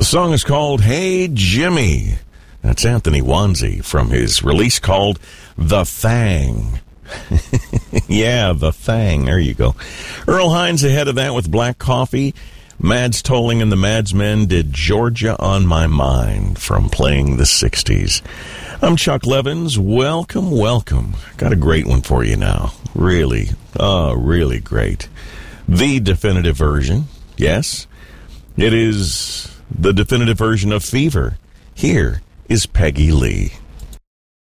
The song is called Hey Jimmy. That's Anthony Wanzi from his release called The Thang. Yeah, The Thang. There you go. Earl Hines ahead of that with Black Coffee. Mads Tolling and the Madsmen did Georgia on My Mind from Playing the 60s. I'm Chuck Levins. Welcome, welcome. Got a great one for you now. Really great. The definitive version. Yes, it is the definitive version of Fever. Here is Peggy Lee.